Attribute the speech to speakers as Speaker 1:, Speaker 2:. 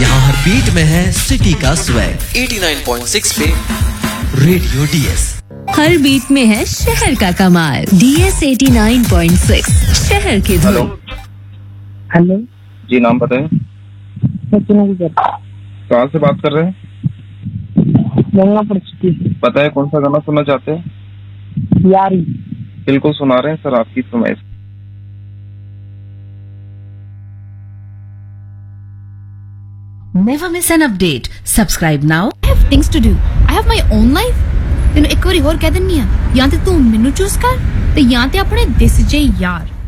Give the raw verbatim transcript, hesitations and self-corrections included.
Speaker 1: यहाँ हर बीट में है सिटी का swag. Eighty nine point six पे रेडियो डीएस।
Speaker 2: हर बीट में है शहर का कमाल। DS eighty nine point six शहर की धुन।
Speaker 3: हेलो
Speaker 4: जी, नाम बताएं। कहाँ से बात कर रहे हैं?
Speaker 3: गंगापुर सिटी।
Speaker 4: बताएं कौन सा गाना सुनना चाहते हैं?
Speaker 3: यारी।
Speaker 4: बिल्कुल सुना रहे हैं सर, आपकी फरमाइश।
Speaker 2: Never miss an update. Subscribe now.
Speaker 5: I have things to do. I have my own life. ਤੈਨੂੰ ਇੱਕ ਵਾਰੀ ਹੋਰ ਕਹਿ ਦਿੰਨੀ ਆ, ਜਾਂ ਤੇ ਤੂੰ ਮੈਨੂੰ ਚੂਜ਼ ਕਰ ਤੇ ਜਾਂ ਤੇ ਆਪਣੇ ਦਿਸ ਜੇ ਯਾਰ।